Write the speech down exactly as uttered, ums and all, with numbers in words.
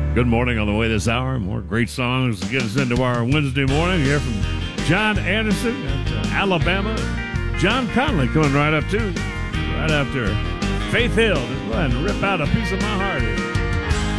Good morning on the way this hour. More great songs to get us into our Wednesday morning. You hear from John Anderson at uh, Alabama. John Conley coming right up too. Right after Faith Hill. Just go ahead and rip out a piece of my heart here.